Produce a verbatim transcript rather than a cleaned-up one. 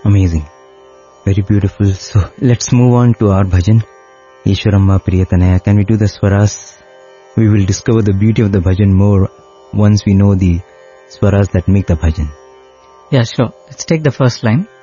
Amazing. Very beautiful. So let's move on to our bhajan. Ishwaramma Priyatanaya. Can we do the swaras? We will discover the beauty of the bhajan more once we know the swaras that make the bhajan. Yeah, sure. Let's take the first line.